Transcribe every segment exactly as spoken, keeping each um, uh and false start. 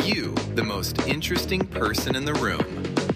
you the most interesting person in the room.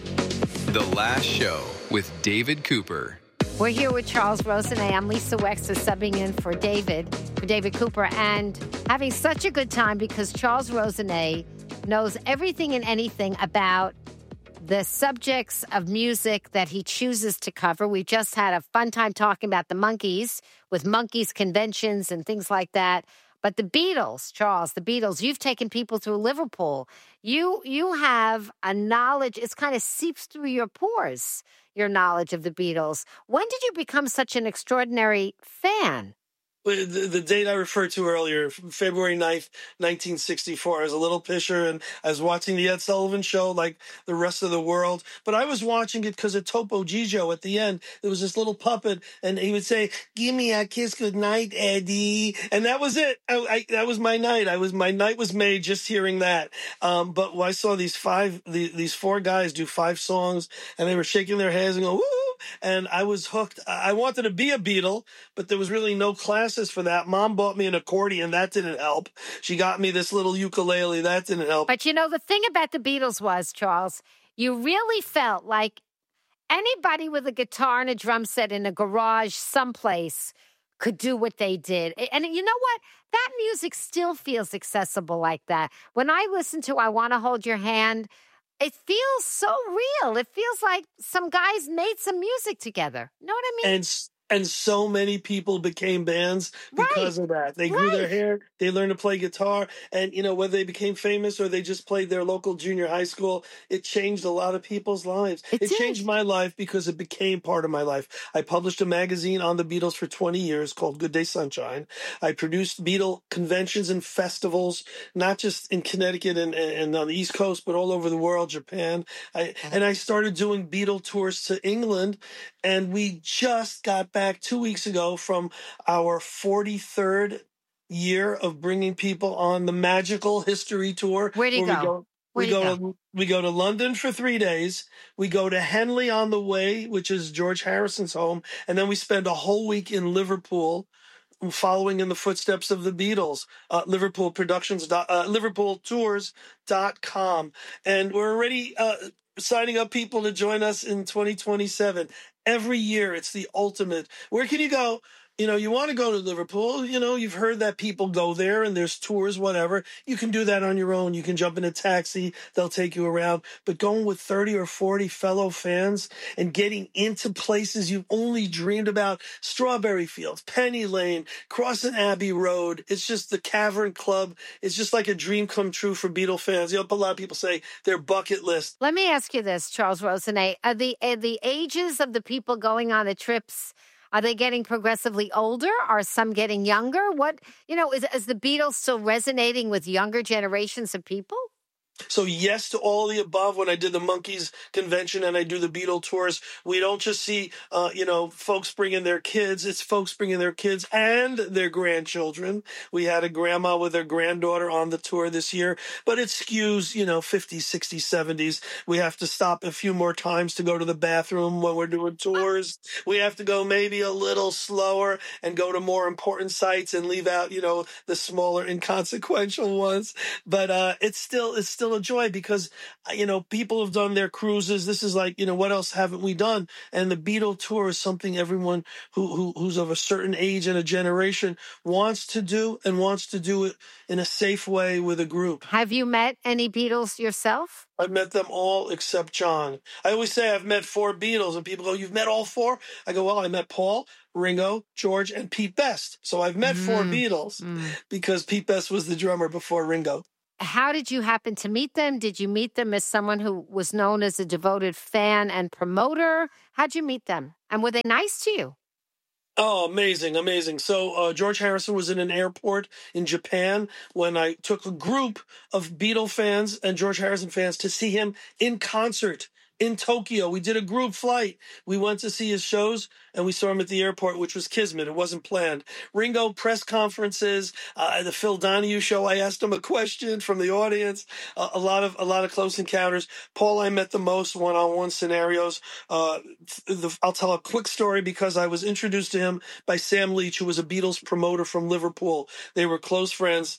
The Last Show with David Cooper. We're here with Charles Rosenay. I'm Lisa Wexler subbing in for David, for David Cooper, and having such a good time because Charles Rosenay knows everything and anything about the subjects of music that he chooses to cover. We just had a fun time talking about the Monkees with Monkees conventions and things like that. But the Beatles, Charles, the Beatles, you've taken people through Liverpool. You you have a knowledge, it's kind of seeps through your pores, your knowledge of the Beatles. When did you become such an extraordinary fan? The, the date I referred to earlier, February ninth, nineteen sixty-four. I was a little pisher, and I was watching the Ed Sullivan Show like the rest of the world. But I was watching it because of Topo Gigio at the end. There was this little puppet, and he would say, "Give me a kiss goodnight, Eddie." And that was it. I, I, that was my night. I was My night was made just hearing that. Um, but when I saw these five, the, these four guys do five songs, and they were shaking their heads and going, woo! And I was hooked. I wanted to be a Beatle, but there was really no classes for that. Mom bought me an accordion. That didn't help. She got me this little ukulele. That didn't help. But you know, the thing about the Beatles was, Charles, you really felt like anybody with a guitar and a drum set in a garage someplace could do what they did. And you know what? That music still feels accessible like that. When I listen to I Want to Hold Your Hand, it feels so real. It feels like some guys made some music together. You know what I mean? And and so many people became bands because right. of that. They grew right. their hair. They learned to play guitar. And, you know, whether they became famous or they just played their local junior high school, it changed a lot of people's lives. It, it changed my life because it became part of my life. I published a magazine on the Beatles for twenty years called Good Day Sunshine. I produced Beatle conventions and festivals, not just in Connecticut and, and on the East Coast, but all over the world, Japan. I, and I started doing Beatle tours to England. And we just got back two weeks ago from our forty-third year of bringing people on the Magical History Tour. Where do you go? We go, we go to we go to London for three days. We go to Henley on the Way, which is George Harrison's home, and then we spend a whole week in Liverpool, following in the footsteps of the Beatles. Uh, Liverpool Productions, uh, Liverpool Tours dot com, and we're already uh, signing up people to join us in twenty twenty-seven. Every year, it's the ultimate. Where can you go? You know, you want to go to Liverpool, you know, you've heard that people go there and there's tours, whatever. You can do that on your own. You can jump in a taxi. They'll take you around. But going with thirty or forty fellow fans and getting into places you've only dreamed about, Strawberry Fields, Penny Lane, Crossing Abbey Road. It's just the Cavern Club. It's just like a dream come true for Beatle fans. You know, a lot of people say their bucket list. Let me ask you this, Charles Rosenay. Are the, are the ages of the people going on the trips, are they getting progressively older? Are some getting younger? What, you know, is, is the Beatles still resonating with younger generations of people? So yes to all the above. When I did the Monkees convention and I do the Beatle tours, we don't just see, uh, you know, folks bringing their kids. It's folks bringing their kids and their grandchildren. We had a grandma with her granddaughter on the tour this year, but it skews, you know, fifties, sixties, seventies. We have to stop a few more times to go to the bathroom when we're doing tours. We have to go maybe a little slower and go to more important sites and leave out, you know, the smaller inconsequential ones. But uh, it's still, it's still a joy because, you know, people have done their cruises. This is like, you know, what else haven't we done? And the Beatle tour is something everyone who, who who's of a certain age and a generation wants to do and wants to do it in a safe way with a group. Have you met any Beatles yourself? I've met them all except John. I always say I've met four Beatles, and people go, "You've met all four?" I go, "Well, I met Paul, Ringo, George, and Pete Best. So I've met mm. four Beatles mm. because Pete Best was the drummer before Ringo." How did you happen to meet them? Did you meet them as someone who was known as a devoted fan and promoter? How'd you meet them? And were they nice to you? Oh, amazing, amazing. So uh, George Harrison was in an airport in Japan when I took a group of Beatle fans and George Harrison fans to see him in concert in Tokyo. We did a group flight. We went to see his shows, and we saw him at the airport, which was kismet. It wasn't planned. Ringo, press conferences, uh, the Phil Donahue show. I asked him a question from the audience. Uh, a lot of a lot of close encounters. Paul, I met the most one-on-one scenarios. Uh, the, I'll tell a quick story because I was introduced to him by Sam Leach, who was a Beatles promoter from Liverpool. They were close friends.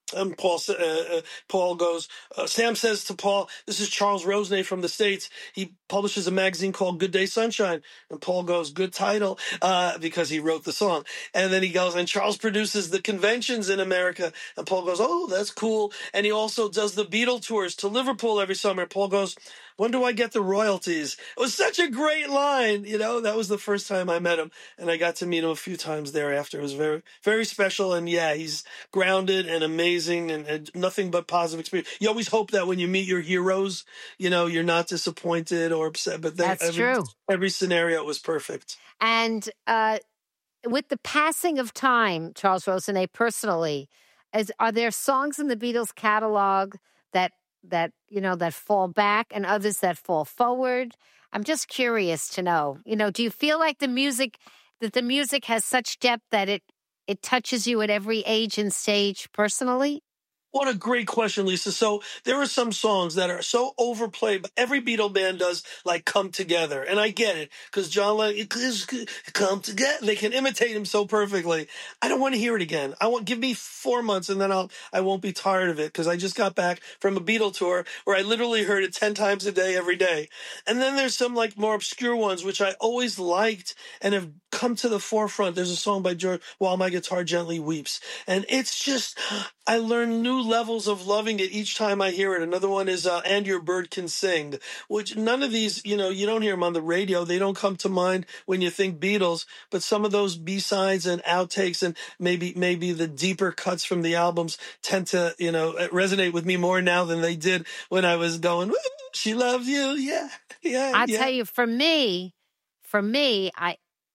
And Paul uh, uh, Paul goes, uh, Sam says to Paul, this is Charles Rosenay from the States. He publishes a magazine called Good Day Sunshine. And Paul goes, good title, uh, because he wrote the song. And then he goes, and Charles produces the conventions in America. And Paul goes, oh, that's cool. And he also does the Beatle tours to Liverpool every summer. Paul goes, when do I get the royalties? It was such a great line. You know, that was the first time I met him. And I got to meet him a few times thereafter. It was very, very special. And yeah, he's grounded and amazing and, and nothing but positive experience. You always hope that when you meet your heroes, you know, you're not disappointed or upset. But That's every, true. Every scenario was perfect. And uh, with the passing of time, Charles Rosenay, personally, is, are there songs in the Beatles catalog that that, you know, that fall back and others that fall forward? I'm just curious to know, you know, do you feel like the music, that the music has such depth that it, it touches you at every age and stage personally? What a great question, Lisa. So there are some songs that are so overplayed, but every Beatle band does like Come Together. And I get it because John Lennon, come together. They can imitate him so perfectly. I don't want to hear it again. I want, give me four months and then I'll, I won't be tired of it because I just got back from a Beatle tour where I literally heard it ten times a day, every day. And then there's some like more obscure ones, which I always liked and have come to the forefront. There's a song by George, While My Guitar Gently Weeps. And it's just, I learn new levels of loving it each time I hear it. Another one is uh, And Your Bird Can Sing, which none of these, you know, you don't hear them on the radio. They don't come to mind when you think Beatles, but some of those B-sides and outtakes and maybe maybe the deeper cuts from the albums tend to, you know, resonate with me more now than they did when I was going, she loves you, yeah, yeah. I'll yeah. tell you, for me, for me, I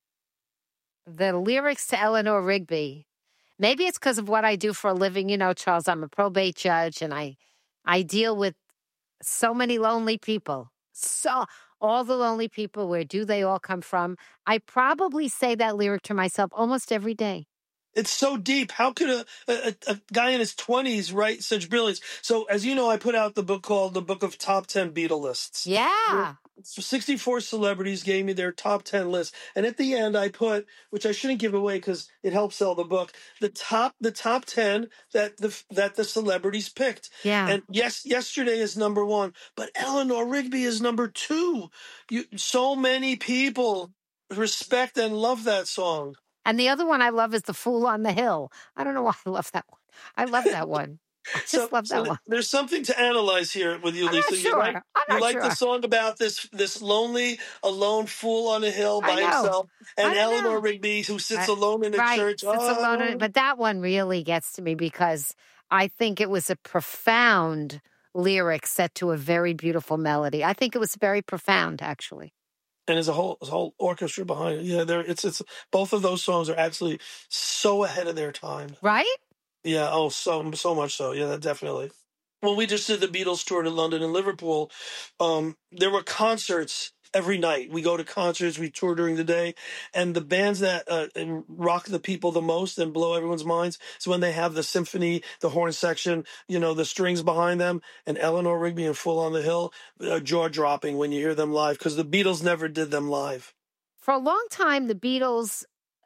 the lyrics to Eleanor Rigby, maybe it's because of what I do for a living. You know, Charles, I'm a probate judge and I, I deal with so many lonely people. So all the lonely people, where do they all come from? I probably say that lyric to myself almost every day. It's so deep. How could a, a, a guy in his twenties write such brilliance? So, as you know, I put out the book called The Book of Top ten Beatle Lists. Yeah. sixty-four celebrities gave me their top ten list. And at the end, I put, which I shouldn't give away because it helps sell the book, the top the top ten that the that the celebrities picked. Yeah. And yes, yesterday is number one, but Eleanor Rigby is number two. You, so many people respect and love that song. And the other one I love is The Fool on the Hill. I don't know why I love that one. I love that one. I just so, love that so one. There's something to analyze here with you, I'm Lisa. not sure. You like, I'm not you like sure. the song about this this lonely, alone fool on a hill I by know. himself, and I Eleanor know. Rigby who sits I- alone in a right. church. Sits Oh. alone in- but that one really gets to me because I think it was a profound lyric set to a very beautiful melody. I think it was very profound, actually. And there's a whole there's a whole orchestra behind it. Yeah, there it's it's both of those songs are absolutely so ahead of their time. Right? Yeah, oh, so so much so. Yeah, definitely. When we just did the Beatles tour to London and Liverpool, um, there were concerts every night. We go to concerts, we tour during the day, and the bands that uh, rock the people the most and blow everyone's minds is when they have the symphony, the horn section, you know, the strings behind them, and Eleanor Rigby and Fool on the Hill, uh, jaw-dropping when you hear them live, because the Beatles never did them live. For a long time, the Beatles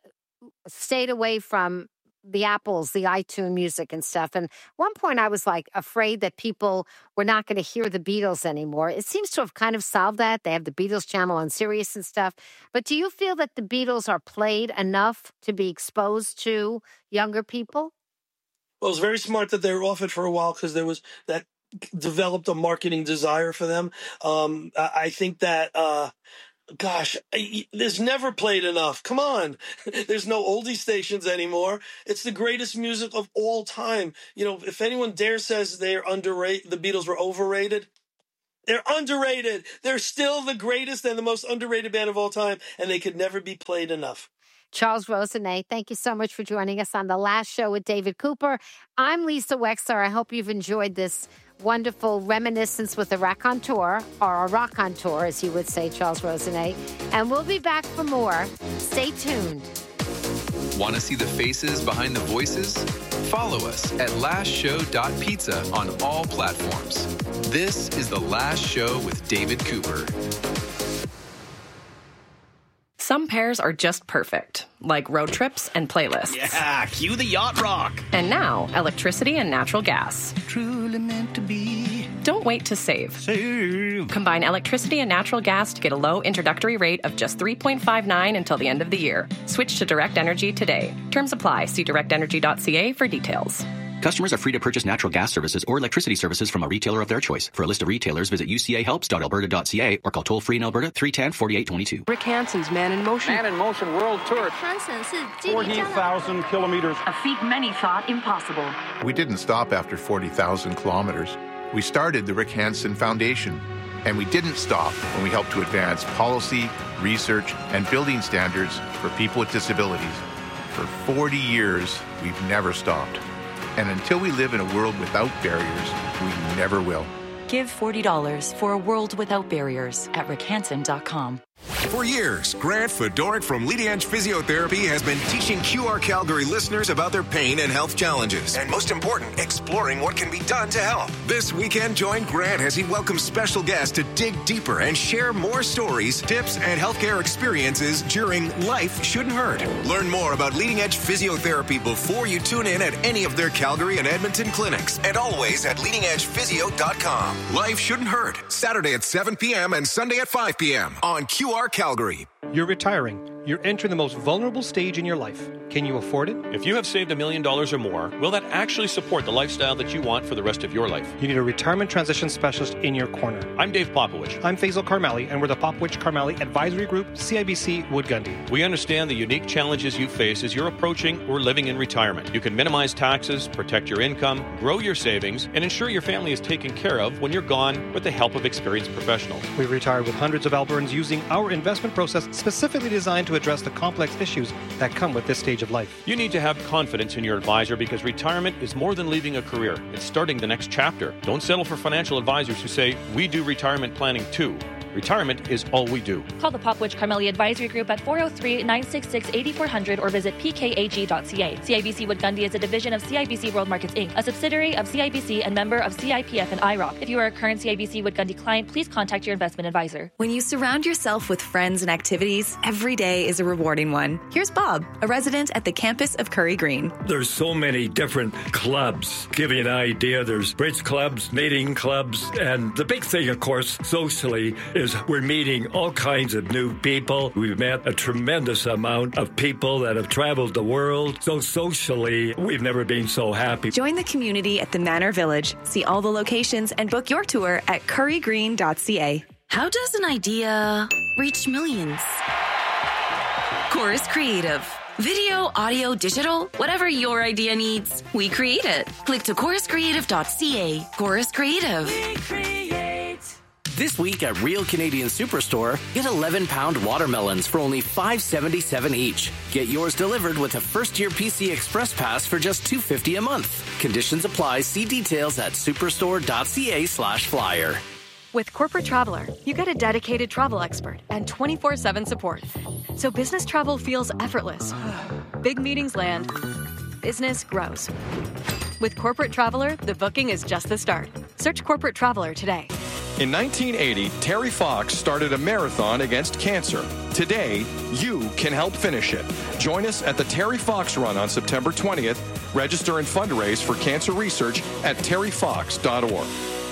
stayed away from the Apples, the iTunes music and stuff. And at one point I was like afraid that people were not going to hear the Beatles anymore. It seems to have kind of solved that. They have the Beatles channel on Sirius and stuff. But do you feel that the Beatles are played enough to be exposed to younger people? Well, it was very smart that they were off it for a while because there was that developed a marketing desire for them. Um, I, I think that, uh, Gosh, there's never played enough. Come on. There's no oldie stations anymore. It's the greatest music of all time. You know, if anyone dare says they're underrated, the Beatles were overrated, they're underrated. They're still the greatest and the most underrated band of all time, and they could never be played enough. Charles Rosenay, thank you so much for joining us on The Last Show with David Cooper. I'm Lisa Wexler. I hope you've enjoyed this wonderful reminiscence with a raconteur, or a raconteur, as you would say, Charles Rosenay. And we'll be back for more. Stay tuned. Want to see the faces behind the voices? Follow us at last show dot pizza on all platforms. This is The Last Show with David Cooper. Some pairs are just perfect, like road trips and playlists. Yeah, cue the yacht rock. And now, electricity and natural gas. Truly meant to be. Don't wait to save. Save. Combine electricity and natural gas to get a low introductory rate of just three point five nine until the end of the year. Switch to Direct Energy today. Terms apply. See direct energy dot c a for details. Customers are free to purchase natural gas services or electricity services from a retailer of their choice. For a list of retailers, visit u c a helps dot alberta dot c a or call toll-free in Alberta three one zero, four eight two two. Rick Hansen's Man in Motion. Man in Motion World Tour. forty thousand kilometers. A feat many thought impossible. We didn't stop after forty thousand kilometers. We started the Rick Hansen Foundation. And we didn't stop when we helped to advance policy, research, and building standards for people with disabilities. For forty years, we've never stopped. And until we live in a world without barriers, we never will. Give forty dollars for a world without barriers at rick hansen dot com. For years, Grant Fedoruk from Leading Edge Physiotherapy has been teaching Q R Calgary listeners about their pain and health challenges. And most important, exploring what can be done to help. This weekend, join Grant as he welcomes special guests to dig deeper and share more stories, tips, and healthcare experiences during Life Shouldn't Hurt. Learn more about Leading Edge Physiotherapy before you tune in at any of their Calgary and Edmonton clinics. And always at leading edge physio dot com. Life Shouldn't Hurt, Saturday at seven p.m. and Sunday at five p.m. on Q R Calgary. You're retiring. You're entering the most vulnerable stage in your life. Can you afford it? If you have saved a million dollars or more, will that actually support the lifestyle that you want for the rest of your life? You need a retirement transition specialist in your corner. I'm Dave Popowich. I'm Faisal Karmali, and we're the Popowich Karmali Advisory Group, C I B C Wood Gundy. We understand the unique challenges you face as you're approaching or living in retirement. You can minimize taxes, protect your income, grow your savings, and ensure your family is taken care of when you're gone with the help of experienced professionals. We've retired with hundreds of Albertans using our investment process specifically designed to address the complex issues that come with this stage of life. You need to have confidence in your advisor because retirement is more than leaving a career. It's starting the next chapter. Don't settle for financial advisors who say, we do retirement planning too. Retirement is all we do. Call the Popowich Karmali Advisory Group at four oh three, nine six six, eight four zero zero or visit p k a g dot c a. C I B C Wood Gundy is a division of C I B C World Markets, Incorporated, a subsidiary of C I B C and member of C I P F and I R O C. If you are a current C I B C Wood Gundy client, please contact your investment advisor. When you surround yourself with friends and activities, every day is a rewarding one. Here's Bob, a resident at the campus of Curry Green. There's so many different clubs. Give you an idea, there's bridge clubs, knitting clubs, and the big thing, of course, socially, is we're meeting all kinds of new people. We've met a tremendous amount of people that have traveled the world. So socially, we've never been so happy. Join the community at the Manor Village. See all the locations and book your tour at curry green dot c a. How does an idea reach millions? Chorus Creative. Video, audio, digital, whatever your idea needs, we create it. Click to chorus creative dot c a. Chorus Creative. We create. This week at Real Canadian Superstore, get eleven pound watermelons for only five seventy-seven each. Get yours delivered with a first-year P C Express Pass for just two fifty a month. Conditions apply. See details at superstore dot c a slash flyer. With Corporate Traveler, you get a dedicated travel expert and twenty-four seven support. So business travel feels effortless. Big meetings land. Business grows. With Corporate Traveler, the booking is just the start. Search Corporate Traveler today. In nineteen eighty, Terry Fox started a marathon against cancer. Today, you can help finish it. Join us at the Terry Fox Run on September twentieth. Register and fundraise for cancer research at terry fox dot org.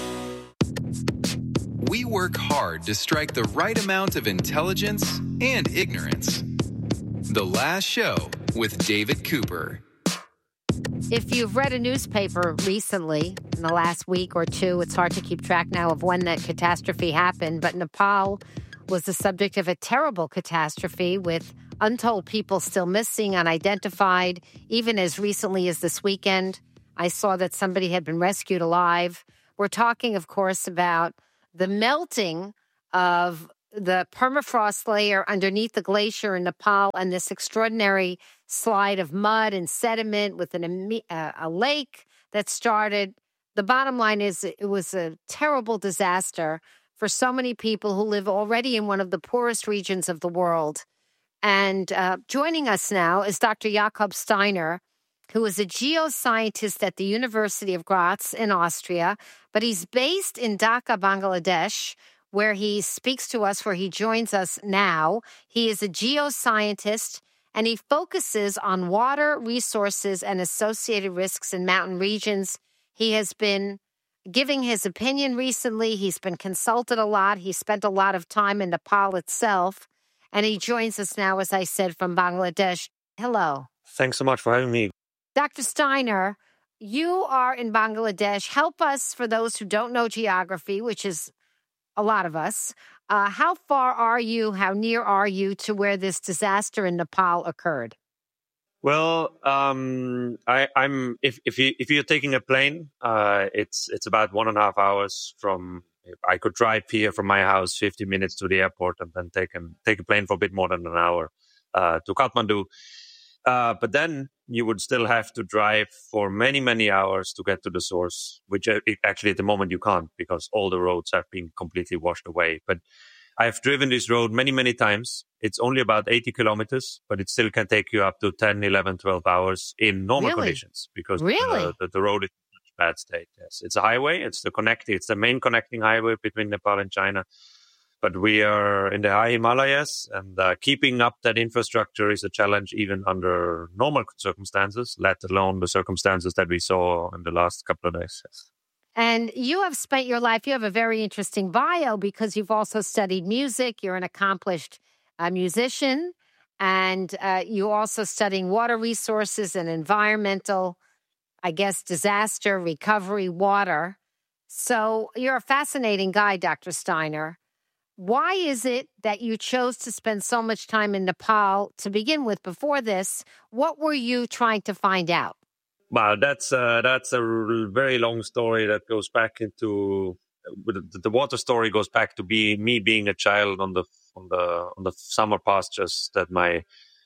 We work hard to strike the right amount of intelligence and ignorance. The Last Show with David Cooper. If you've read a newspaper recently, in the last week or two, it's hard to keep track now of when that catastrophe happened, but Nepal was the subject of a terrible catastrophe with untold people still missing, unidentified. Even as recently as this weekend, I saw that somebody had been rescued alive. We're talking, of course, about the melting of the permafrost layer underneath the glacier in Nepal and this extraordinary slide of mud and sediment with an, uh, a lake that started. The bottom line is it was a terrible disaster for so many people who live already in one of the poorest regions of the world. And uh, joining us now is Doctor Jakob Steiner, who is a geoscientist at the University of Graz in Austria, but he's based in Dhaka, Bangladesh, where he speaks to us, where he joins us now. He is a geoscientist, and he focuses on water resources and associated risks in mountain regions. He has been giving his opinion recently. He's been consulted a lot. He spent a lot of time in Nepal itself, and he joins us now, as I said, from Bangladesh. Hello. Thanks so much for having me. Doctor Steiner, you are in Bangladesh. Help us, for those who don't know geography, which is a lot of us. Uh, how far are you, how near are you to where this disaster in Nepal occurred? Well, um, I, I'm if if you if you're taking a plane, uh, it's it's about one and a half hours from. I could drive here from my house fifty minutes to the airport, and then take a take a plane for a bit more than an hour uh, to Kathmandu. Uh, but then you would still have to drive for many, many hours to get to the source, which uh, actually at the moment you can't because all the roads have been completely washed away. But I've driven this road many, many times. It's only about eighty kilometers, but it still can take you up to ten, eleven, twelve hours in normal Really? conditions because Really? the, the, the road is in such bad state. Yes, it's a highway. It's the connect. It's the main connecting highway between Nepal and China. But we are in the high Himalayas, and uh, keeping up that infrastructure is a challenge even under normal circumstances, let alone the circumstances that we saw in the last couple of days. Yes. And you have spent your life, you have a very interesting bio because you've also studied music. You're an accomplished uh, musician, and uh, you're also studying water resources and environmental, I guess, disaster recovery, water. So you're a fascinating guy, Doctor Steiner. Why is it that you chose to spend so much time in Nepal to begin with before this? What were you trying to find out? Well, that's uh, that's a r- very long story that goes back into the, the water story goes back to be me being a child on the on the on the summer pastures that my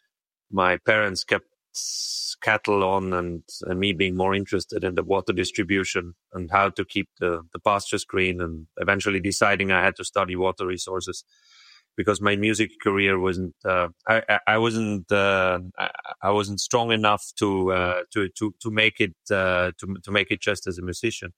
my parents kept cattle on, and, and me being more interested in the water distribution and how to keep the, the pastures green, and eventually deciding I had to study water resources because my music career wasn't uh, I, I wasn't uh, I, I wasn't strong enough to uh, to to to make it uh, to to make it just as a musician,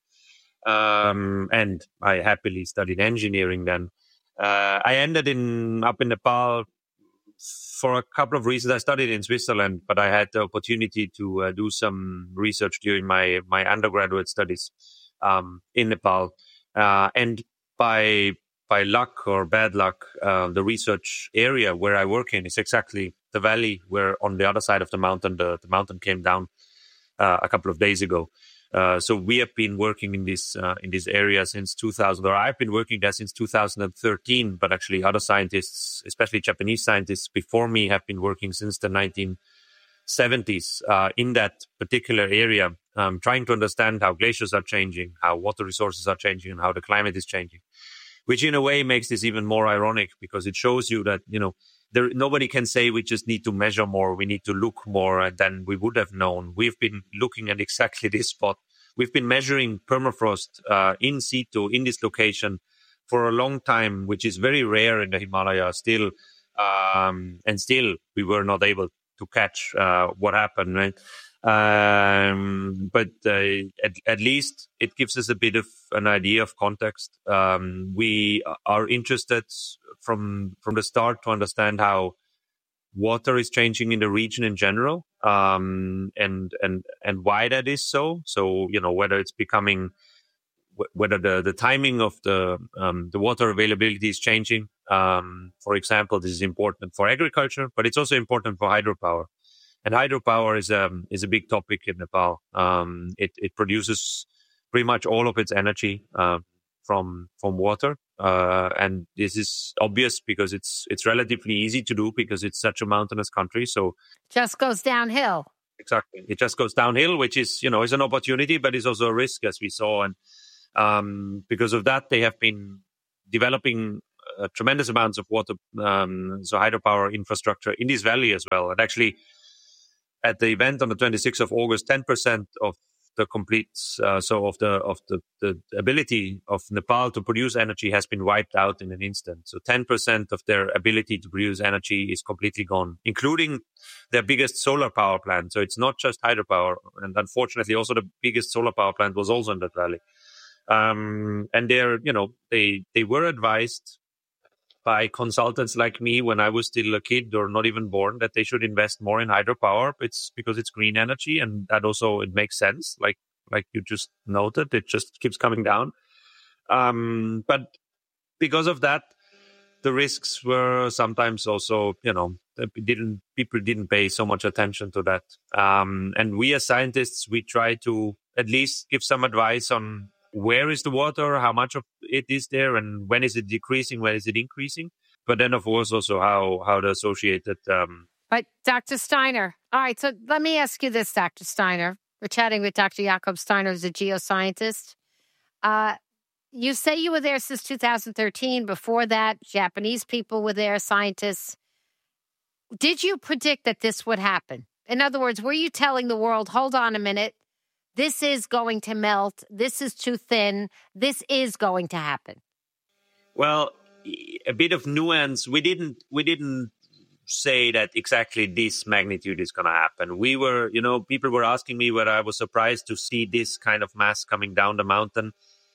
um, and I happily studied engineering then. Uh, I ended in up in Nepal for a couple of reasons. I studied in Switzerland, but I had the opportunity to uh, do some research during my, my undergraduate studies um, in Nepal. Uh, and by by luck or bad luck, uh, the research area where I work in is exactly the valley where on the other side of the mountain, the, the mountain came down uh, a couple of days ago. Uh, so we have been working in this uh, in this area since two thousand, or I've been working there since two thousand thirteen. But actually, other scientists, especially Japanese scientists before me, have been working since the nineteen seventies uh, in that particular area, um, trying to understand how glaciers are changing, how water resources are changing, and how the climate is changing. Which, in a way, makes this even more ironic because it shows you that you know there nobody can say we just need to measure more, we need to look more, and then we would have known. We've been looking at exactly this spot. We've been measuring permafrost uh, in situ in this location for a long time, which is very rare in the Himalayas still. Um, and still, we were not able to catch uh, what happened. Right? Um, but uh, at, at least it gives us a bit of an idea of context. Um, we are interested from from the start to understand how water is changing in the region in general, um, and and and why that is so. So you know whether it's becoming, whether the, the timing of the um, the water availability is changing. Um, for example, this is important for agriculture, but it's also important for hydropower. And hydropower is a is a big topic in Nepal. Um, it it produces pretty much all of its energy uh, from from water. Uh, and this is obvious because it's it's relatively easy to do because it's such a mountainous country. So just goes downhill. Exactly, it just goes downhill, which is you know is an opportunity, but is also a risk, as we saw. And um, because of that, they have been developing uh, tremendous amounts of water, um, so hydropower infrastructure in this valley as well. And actually, at the event on the twenty-sixth of August, ten percent of the complete, uh, so of the of the, the ability of Nepal to produce energy has been wiped out in an instant. So ten percent of their ability to produce energy is completely gone, including their biggest solar power plant. So it's not just hydropower, and unfortunately, also the biggest solar power plant was also in that valley. Um, and they're, you know, they, they were advised by consultants like me when I was still a kid or not even born that they should invest more in hydropower. It's because it's green energy, and that also, it makes sense. Like, like you just noted, it just keeps coming down. Um, but because of that, the risks were sometimes also, you know, didn't people didn't pay so much attention to that. Um, and we as scientists, we try to at least give some advice on where is the water, how much of it is there, and when is it decreasing, when is it increasing. But then, of course, also how how the associated. Um... But Doctor Steiner, all right. So let me ask you this, Doctor Steiner. We're chatting with Doctor Jakob Steiner, who's a geoscientist. Uh, you say you were there since two thousand thirteen. Before that, Japanese people were there, scientists. Did you predict that this would happen? In other words, were you telling the world, hold on a minute, this is going to melt, this is too thin, this is going to happen? Well, a bit of nuance. We didn't, we didn't say that exactly this magnitude is going to happen. We were, you know, people were asking me whether I was surprised to see this kind of mass coming down the mountain.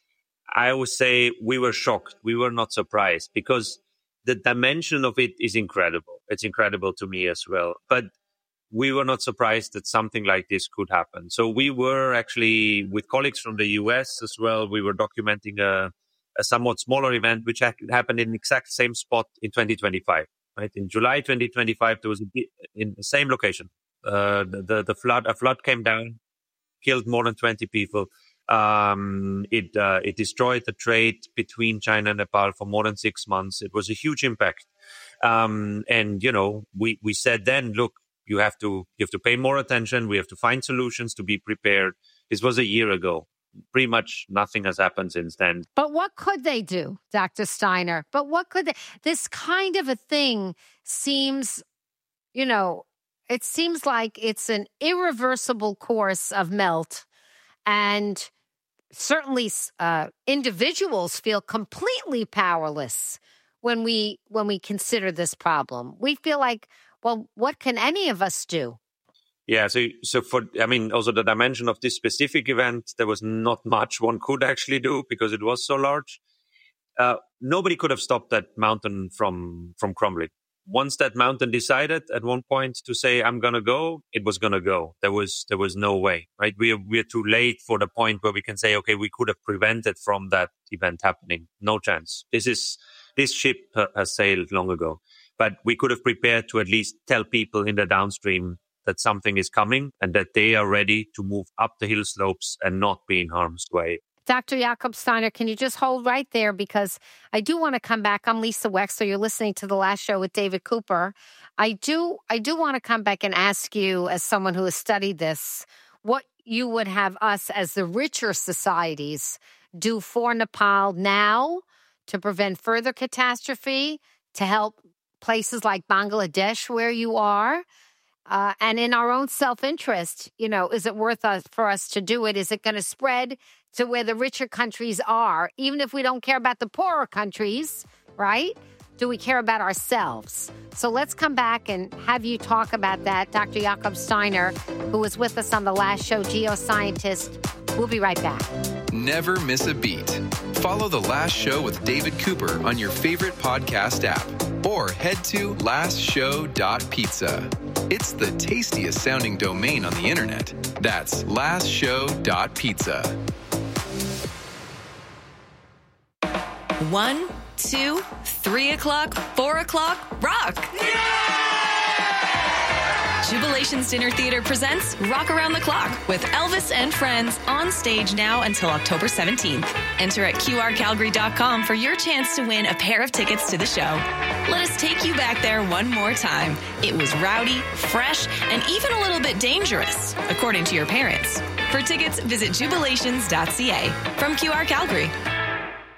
I would say we were shocked. We were not surprised because the dimension of it is incredible. It's incredible to me as well. But we were not surprised that something like this could happen. So we were actually, with colleagues from the U S as well, we were documenting a, a somewhat smaller event which happened in the exact same spot in twenty twenty-five. Right? In July twenty twenty-five, there was a, in the same location. Uh, the, the, the flood, a flood came down, killed more than twenty people. Um, it, uh, it destroyed the trade between China and Nepal for more than six months. It was a huge impact. Um, and, you know, we, we said then, look, you have to, you have to pay more attention. We have to find solutions to be prepared. This was a year ago. Pretty much nothing has happened since then. But what could they do, Doctor Steiner? But what could they, this kind of a thing seems, you know, it seems like it's an irreversible course of melt. And certainly uh, individuals feel completely powerless when we when we consider this problem. We feel like, well, what can any of us do? Yeah, so so for, I mean, also the dimension of this specific event, there was not much one could actually do because it was so large. Uh, nobody could have stopped that mountain from from crumbling. Once that mountain decided at one point to say, I'm going to go, it was going to go. There was there was no way, right? We are, we are too late for the point where we can say, okay, we could have prevented from that event happening. No chance. This is this ship uh, has sailed long ago. But we could have prepared to at least tell people in the downstream that something is coming and that they are ready to move up the hill slopes and not be in harm's way. Doctor Jakob Steiner, can you just hold right there? Because I do want to come back. I'm Lisa Wexler. You're listening to The Last Show with David Cooper. I do, I do want to come back and ask you, as someone who has studied this, what you would have us as the richer societies do for Nepal now to prevent further catastrophe, to help places like Bangladesh where you are, uh, and in our own self-interest. You know, is it worth us for us to do it? Is it going to spread to where the richer countries are, even if we don't care about the poorer countries, right? Do we care about ourselves? So let's come back and have you talk about that. Doctor Jakob Steiner, who was with us on The Last Show, geoscientist. We'll be right back. Never miss a beat. Follow The Last Show with David Cooper on your favorite podcast app or head to last show dot pizza. It's the tastiest sounding domain on the internet. That's last show dot pizza. One, two, three o'clock, four o'clock, rock! Jubilations Dinner Theater presents Rock Around the Clock with Elvis and Friends on stage now until October seventeenth. Enter at Q R Calgary dot com for your chance to win a pair of tickets to the show. Let us take you back there one more time. It was rowdy, fresh, and even a little bit dangerous, according to your parents. For tickets, visit jubilations dot c a. From Q R Calgary.